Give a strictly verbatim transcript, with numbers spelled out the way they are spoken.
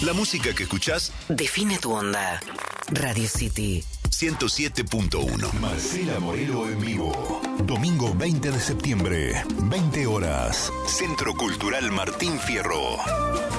La música que escuchás define tu onda. Radio City ciento siete punto uno. Marcela Morelo en vivo. Domingo veinte de septiembre, veinte horas. Centro Cultural Martín Fierro.